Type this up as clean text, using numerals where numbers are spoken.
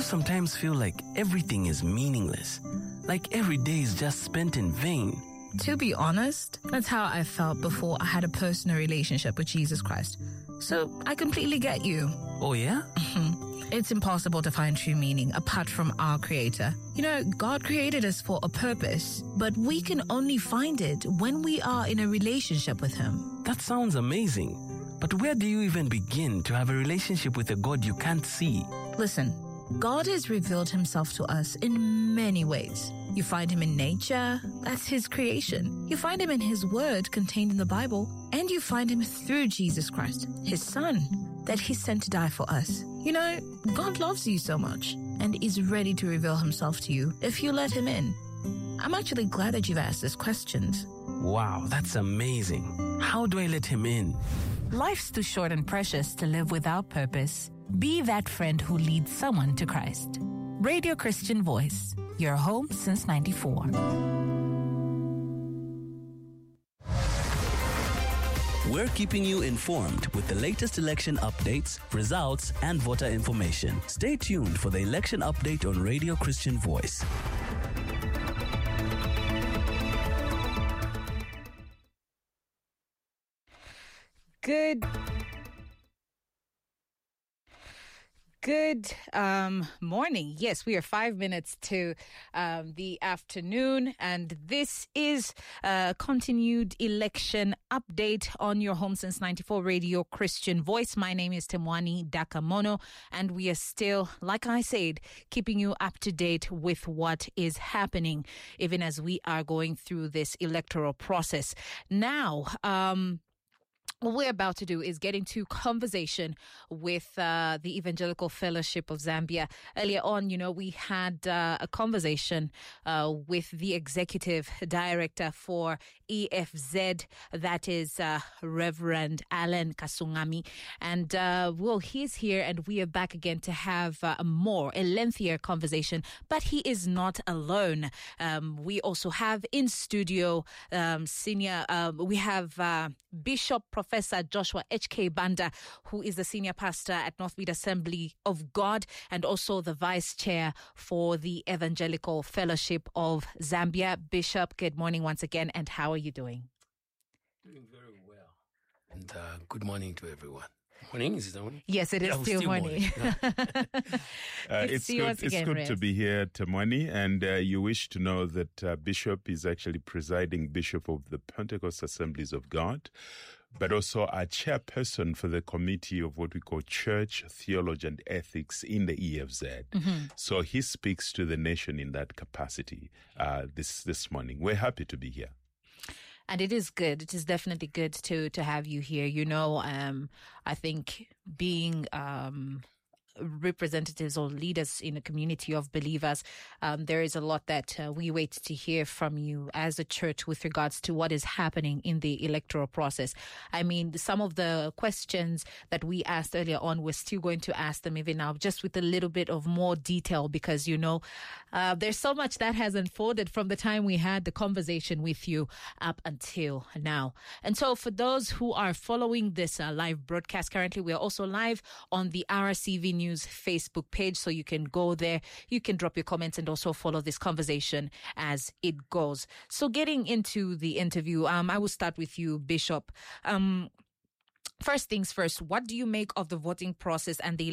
sometimes feel like everything is meaningless? Like every day is just spent in vain? To be honest, that's how I felt before I had a personal relationship with Jesus Christ. So I completely get you. Oh yeah? It's impossible to find true meaning apart from our Creator. You know, God created us for a purpose, but we can only find it when we are in a relationship with Him. That sounds amazing. But where do you even begin to have a relationship with a God you can't see? Listen, God has revealed Himself to us in many ways. You find Him in nature, that's His creation. You find Him in His Word contained in the Bible, and you find Him through Jesus Christ, His Son, that He sent to die for us. You know, God loves you so much and is ready to reveal Himself to you if you let Him in. I'm actually glad that you've asked these questions. Wow, that's amazing. How do I let Him in? Life's too short and precious to live without purpose. Be that friend who leads someone to Christ. Radio Christian Voice, your home since '94. We're keeping you informed with the latest election updates, results, and voter information. Stay tuned for the election update on Radio Christian Voice. Good morning. Yes, we are 5 minutes to the afternoon, and this is a continued election update on your home since '94 Radio Christian Voice. My name is Temwani Dakamono, and we are still, like I said, keeping you up to date with what is happening, even as we are going through this electoral process. Now, what we're about to do is get into conversation with the Evangelical Fellowship of Zambia. Earlier on, you know, we had a conversation with the Executive Director for EFZ, that is Reverend Alan Kasungami. And, well, he's here and we are back again to have a lengthier conversation. But he is not alone. We also have in studio we have Bishop Professor Joshua H.K. Banda, who is the senior pastor at Northmead Assembly of God and also the vice chair for the Evangelical Fellowship of Zambia. Bishop, good morning once again, and how are you doing? Doing very well. And good morning to everyone. Morning, is it morning? Yes, it is still morning. It's good to be here, Tamwani, and you wish to know that Bishop is actually presiding Bishop of the Pentecost Assemblies of God, but also a chairperson for the committee of what we call Church, Theology and Ethics in the EFZ. Mm-hmm. So he speaks to the nation in that capacity this morning. We're happy to be here. And it is good. It is definitely good to have you here. You know, I think being representatives or leaders in a community of believers, there is a lot that we wait to hear from you as a church with regards to what is happening in the electoral process. I mean, some of the questions that we asked earlier on, we're still going to ask them even now, just with a little bit of more detail, because, you know, there's so much that has unfolded from the time we had the conversation with you up until now. And so for those who are following this live broadcast currently, we are also live on the RCV News Facebook page, so you can go there, you can drop your comments and also follow this conversation as it goes. So getting into the interview, I will start with you, Bishop. First things first, what do you make of the voting process and the